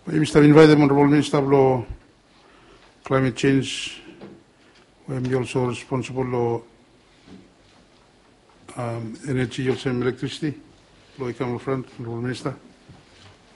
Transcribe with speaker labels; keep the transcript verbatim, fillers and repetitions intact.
Speaker 1: Mister invite the Honorable Minister of Law, Climate Change, who am also responsible for um, energy, also electricity. Law Economic Front, Honorable Minister.